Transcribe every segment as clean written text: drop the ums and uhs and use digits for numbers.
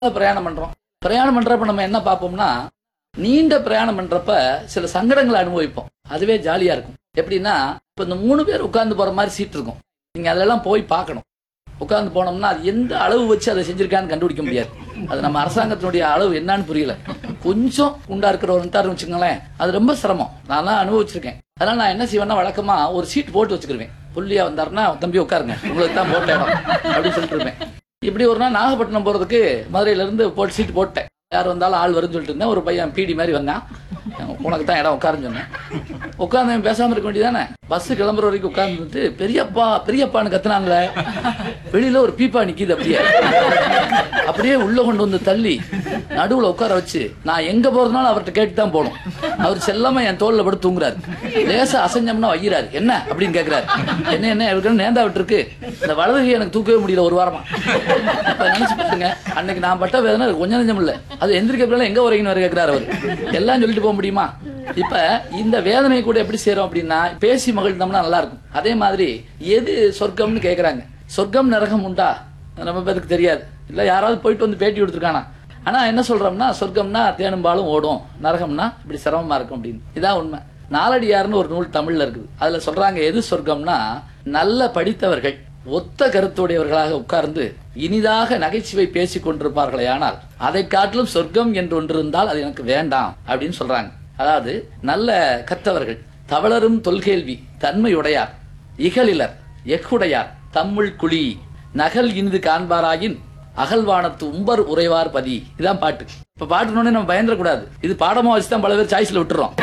பிரயாணம் பண்றோம். பிரயாணம் பண்றப்ப நம்ம என்ன பார்ப்போம்னா, நீண்ட பிரயாணம் பண்றப்ப சில சங்கடங்களை அனுபவிப்போம். அதுவே ஜாலியா இருக்கும். எப்படின்னா, இப்ப இந்த 3 பேர் உட்கார்ந்து போற மாதிரி சீட் இருக்கும். நீங்க அதெல்லாம் போய் பார்க்கணும். உட்கார்ந்து போனோம்னா அது எந்த அளவு வச்சு அதை செஞ்சிருக்கான்னு கண்டுபிடிக்க முடியாது. அது நம்ம அரசாங்கத்தினுடைய அளவு என்னன்னு புரியல. கொஞ்சம் குண்டா இருக்கிறவர்னு வச்சுக்கோங்களேன், அது ரொம்ப சிரமம். நான் அனுபவிச்சிருக்கேன். அதனால நான் என்ன செய்வேன்னா, வழக்கமா ஒரு சீட் போட்டு வச்சுக்கிருவேன். புள்ளியா வந்தாருன்னா, தம்பி உட்காருங்க, உங்களுக்கு தான் போட்ட இடம் அப்படின்னு சொல்லிட்டு இருப்பேன். இப்படி ஒரு நாள் நாகப்பட்டினம் போறதுக்கு மதுரையில இருந்து போட்டு சீட்டு போட்டேன். யார் வந்தாலும் ஆள் வரும்னு சொல்லிட்டு இருந்தேன். ஒரு பையன் பீடி மாதிரி வந்தான். உனக்கு தான் இடம் உட்காருன்னு சொன்னேன். உட்காந்து பேசாம இருக்க வேண்டியதானே. பஸ் கிளம்புற வரைக்கும் உட்கார்ந்துட்டு பெரியப்பா பெரியப்பான்னு கத்துனாங்களே. வெளியில ஒரு பீப்பா நிக்குது. அப்படியே உள்ள கொண்டு வந்து தள்ளி நடுவுல உட்கார வச்சு நான் எங்க போறதுனாலும் அவர்கிட்ட கேட்டு தான் போகணும். அவர் செல்லாம என் தோல்ல படுத்து தூங்குறாரு. லேசா அசஞ்சம்னா வைக்கிறாரு. என்ன அப்படின்னு கேட்கிறாரு. என்ன இவருக்கு நேர்ந்தா விட்டு இருக்கு. இந்த வலதுகை எனக்கு தூக்கவே முடியல ஒரு வாரமா. இப்ப நினைச்சு பாருங்க, அன்னைக்கு நான் பட்ட வேதனை கொஞ்சம் நெஞ்சம் இல்ல. அது எந்திரிக்க எங்க வரீங்கன்னு வர கேட்கிறாரு அவர். எல்லாம் சொல்லிட்டு போக முடியுமா? இப்ப இந்த வேதனை கூட எப்படி சேரும் அப்படின்னா, பேசி மகிழ்ந்தோம்னா நல்லா இருக்கும். அதே மாதிரி எது சொர்க்கம்னு கேக்குறாங்க. சொர்க்கம் நரகம் உண்டா? நம்ம பேருக்கு தெரியாது. இல்ல யாராவது போயிட்டு வந்து பேட்டி கொடுத்துருக்கானா? ஆனா என்ன சொல்றோம்னா, சொர்க்கம்னா தேனும்பாலும் ஓடும், நரகம்னா இப்படி சிரமமா இருக்கும் அப்படின்னு. இதான் உண்மை. நாலடியார்னு ஒரு நூல் தமிழ்ல இருக்குது. அதுல சொல்றாங்க, எது சொர்க்கம்னா, நல்ல படித்தவர்கள் ஒத்த கருத்துடையவர்களாக உட்கார்ந்து இனிதாக நகைச்சுவை பேசிக் கொண்டிருப்பார்களே, ஆனால் அதை காட்டிலும் சொர்க்கம் என்று ஒன்று இருந்தால் அது எனக்கு வேண்டாம் அப்படின்னு சொல்றாங்க. அதாவது நல்ல கற்றவர்கள், தவளரும் தொல்கேள்வி தன்மையுடையார், இகலிலர் எக்குடையார் தம்முள் குழி நகல் இனிது காண்பாராயின் அகல்வானத்து உம்பர் உறைவார் பதி. இதான் பாட்டு. இப்ப பாட்டுனோடனே நம்ம பயந்துடக்கூடாது. இது பாடமா வச்சுதான் பல பேர் சாய்ஸ்ல விட்டுறோம்.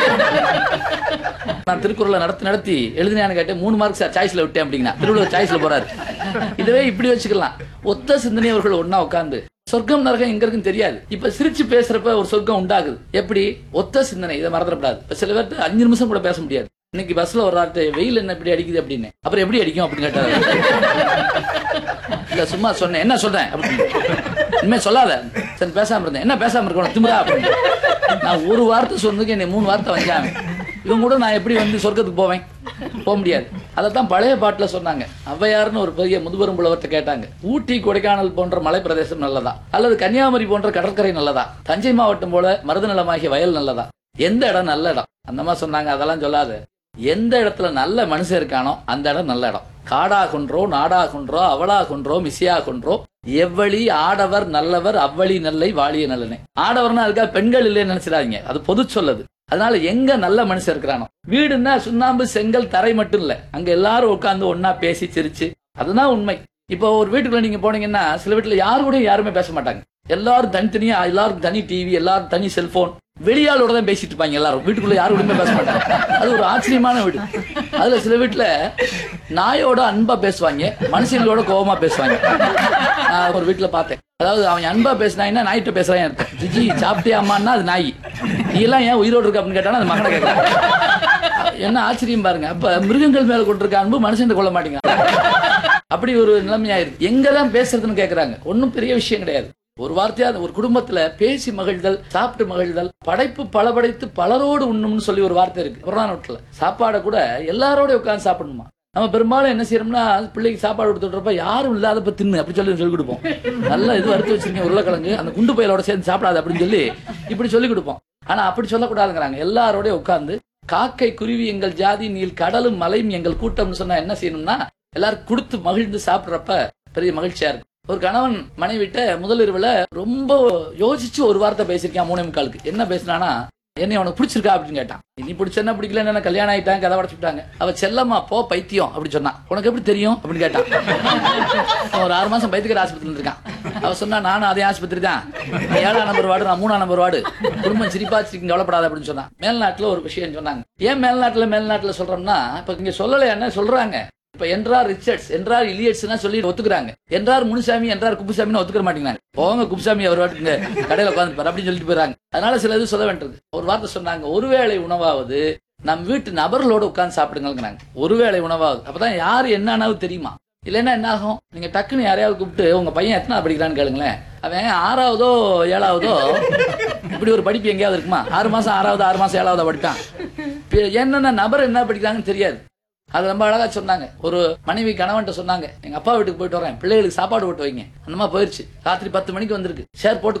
நான் திருக்குறளை நடத்தி எழுதினான்னு கேட்டேன். 3 மார்க் சார் சாய்ஸ்ல விட்டேன் அப்படின்னா திருவள்ளுவர் சாய்ஸ்ல போறாரு. இதுவே இப்படி வச்சுக்கலாம். ஒத்த சிந்தனையவர்கள் ஒன்னா உட்கார்ந்து சொர்க்கம் நரகம் எங்க இருக்குன்னு தெரியாது. இப்ப சிரிச்சு பேசுறப்ப ஒரு சொர்க்கம் உண்டாகுது. எப்படி? ஒத்த சிந்தனை. இதை மறந்துடக்கூடாது. இப்ப சில பேர்த்து 5 நிமிஷம் கூட பேச முடியாது. இன்னைக்கு பஸ்ல ஒரு ஆட்டு வெயில் என்ன இப்படி அடிக்குது அப்படின்னு. அப்புறம் எப்படி அடிக்கும் அப்படின்னு கேட்டாரு. இல்ல சும்மா சொன்னேன். என்ன சொல்றேன் அப்படின்னு. இனிமே சொல்லாத. சரி பேசாம இருந்தேன். என்ன பேசாம இருக்கணும் திமிரா அப்படின்னு. நான் ஒரு வார்த்தை சொன்னதுக்கு என்னை 3 வார்த்தை வந்தாங்க. இவங்க கூட நான் எப்படி வந்து சொர்க்கத்துக்கு போவேன்? போக முடியாது. அதைத்தான் பழைய பாட்டுல சொன்னாங்க. ஔவையார்னு ஒரு பெரிய முதுபெரும் புலவர்கிட்ட கேட்டாங்க, ஊட்டி கொடைக்கானல் போன்ற மலை பிரதேசம் நல்லதா, அல்லது கன்னியாகுமரி போன்ற கடற்கரை நல்லதா, தஞ்சை மாவட்டம் போல மருதநிலமாகிய வயல் நல்லதா, எந்த இடம் நல்ல இடம்? அந்த மாதிரி சொன்னாங்க. அதெல்லாம் சொல்லாது. எந்த இடத்துல நல்ல மனுஷன் இருக்கானோ அந்த இடம் நல்ல இடம். காடாகுன்றோ நாடாகுன்றோ அவளாகுன்றோ மிசியாகுன்றோ எவ்வளி ஆடவர் நல்லவர் அவ்வளி நல்லை வாழிய நல்லனே. ஆடவர்னா அதுக்காக பெண்கள் இல்லைன்னு நினைச்சிடாதீங்க. அது பொது சொல்லது. அதனால எங்க நல்ல மனுஷன் இருக்கிறானோ, வீடுன்னா சுண்ணாம்பு செங்கல் தரை மட்டும் இல்ல, அங்க எல்லாரும் உட்கார்ந்து ஒன்னா பேசி சிரிச்சு, அதுதான் உண்மை. இப்போ ஒரு வீட்டுக்குள்ள நீங்க போனீங்கன்னா சில வீட்டுல யாரு கூட யாருமே பேச மாட்டாங்க. எல்லாரும் தனித்தனியா, எல்லாரும் தனி டிவி, எல்லாரும் தனி செல்போன், வெளியாளோட தான் பேசிட்டு இருப்பாங்க. எல்லாரும் வீட்டுக்குள்ள யாருமே பேச மாட்டாங்க. அது ஒரு ஆச்சரியமான வீடு. அதுல சில வீட்டுல நாயோட அன்பா பேசுவாங்க, மனுஷங்களோட கோபமா பேசுவாங்க. நான் ஒரு வீட்டுல பார்த்தேன். அதாவது அவன் அன்பா பேசினாங்கன்னா நாய்கிட்ட பேசுறான். ஜிஜி சாப்பிட்டியா அம்மான்னா அது நாய். நீ எல்லாம் ஏன் உயிரோடு இருக்க அப்படின்னு கேட்டானா அது மகனை கேட்கறான். என்ன ஆச்சரியம் பாருங்க. அப்ப மிருகங்கள் மேல கொண்டிருக்க அன்பு மனுஷன் கொள்ள மாட்டேங்க. அப்படி ஒரு நிலைமையாயிருக்கு. எங்கதான் பேசுறதுன்னு கேக்குறாங்க. ஒன்னும் பெரிய விஷயம் கிடையாது. ஒரு வார்த்தையா ஒரு குடும்பத்துல பேசி மகிழ்தல், சாப்பிட்டு மகிழ்தல், படைப்பு பல படைத்து பலரோடு உண்ணும்னு சொல்லி ஒரு வார்த்தை இருக்கு புறநானூற்றுல. சாப்பாடை கூட எல்லாரோட உட்கார்ந்து சாப்பிடணுமா. நம்ம பெரும்பாலும் என்ன செய்யறோம்னா, பிள்ளைக்கு சாப்பாடு கொடுத்துட்றப்ப யாரும் இல்லாதப்ப தின்னு அப்படி சொல்லி கொடுப்போம். நல்லா இது வறுத்து வச்சிருக்கேன் உருளைக்கிழங்கு, அந்த குண்டு பயிலோட சேர்ந்து சாப்பிடாது அப்படின்னு சொல்லி இப்படி சொல்லி கொடுப்போம். ஆனா அப்படி சொல்லக்கூடாதுங்கிறாங்க. எல்லாரோட உட்கார்ந்து காக்கை குருவி எங்கள் ஜாதி, நீல் கடலும் மலையும் எங்கள் கூட்டம்னு சொன்னா என்ன செய்யணும்னா, எல்லாரும் கொடுத்து மகிழ்ந்து சாப்பிட்றப்ப பெரிய மகிழ்ச்சியா இருக்கும். ஒரு கணவன் மனைவிட்ட முதல் இரவுல ரொம்ப யோசிச்சு ஒரு வார்த்தை பேசியிருக்கான் 3:45. என்ன பேசினானா, என்னை உனக்கு பிடிச்சிருக்கா அப்படின்னு கேட்டான். நீ பிடிச்சா பிடிக்கல, என்ன கல்யாணம் ஆயிட்டாங்க, கதை வடைச்சுட்டாங்க. அவ செல்லம்மா போ பைத்தியம் அப்படி சொன்னா. உனக்கு எப்படி தெரியும் அப்படின்னு கேட்டான். ஒரு 6 மாசம் பைத்தியக்கார ஆஸ்பத்திரியில் இருக்கான். அவ சொன்னா, நானும் அதே ஆஸ்பத்திரி தான், 7ஆம் நம்பர் வார்டு, நான் 3ஆம் நம்பர் வார்டு, குடும்பம் சிரிப்பா சிரிக்கும், கவலைப்படாத அப்படின்னு சொன்னான். மேல்நாட்டுல ஒரு விஷயம் சொன்னாங்க. ஏன் மேல்நாட்டுல சொல்றோம்னா, இப்ப இங்க சொல்லல என்ன சொல்றாங்க. இப்ப என்றார் ரிச்சர்ட்ஸ், என்றார் இலியட்ஸ்னா சொல்லி ஒத்துக்குறாங்க. என்றார் முனுசாமி, என்றார் குப்புசாமின்னு ஒத்துக்க மாட்டேங்கிறாங்க. போங்க குப்புசாமி அவர் வாட்டுங்க கடையில உட்காந்துப்பாரு அப்படின்னு சொல்லிட்டு போறாங்க. அதனால சில இது சொல்ல வேண்டியது. ஒரு வார்த்தை சொன்னாங்க, ஒருவேளை உணவாவது நம் வீட்டு நபர்களோட உட்கார்ந்து சாப்பிடுங்கிறாங்க. ஒருவேளை உணவாவது. அப்பதான் யாரு என்னன்னாவது தெரியுமா. இல்லைன்னா என்ன ஆகும், நீங்க டக்குன்னு யாரையாவது கூப்பிட்டு உங்க பையன் எத்தனை படிக்கிறான்னு கேளுங்களேன். அவன் 6ஆவதோ 7ஆவதோ இப்படி ஒரு படிப்பு எங்கேயாவது இருக்குமா? 6 மாசம் 6ஆவது 6 மாசம் 7ஆவதா படிப்பான். என்னென்ன நபர் என்ன படிக்கிறாங்கன்னு தெரியாது. அது ரொம்ப அழகா சொன்னாங்க. ஒரு மனைவி கணவன்ட்ட சொன்னாங்க, எங்க அப்பா வீட்டுக்கு போயிட்டு வரேன், பிள்ளைகளுக்கு சாப்பாடு போட்டு வைங்க. அந்த மாதிரி போயிருச்சு. ராத்திரி 10 மணிக்கு வந்திருக்கு. ஷேர் போட்டு